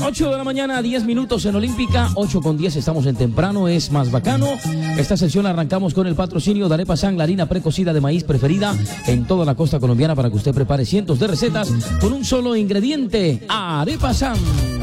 8 de la mañana, 10 minutos en Olímpica, 8:10, estamos en temprano, es más bacano. Esta sesión la arrancamos con el patrocinio de Arepa San, la harina precocida de maíz preferida en toda la costa colombiana para que usted prepare cientos de recetas con un solo ingrediente, Arepa San.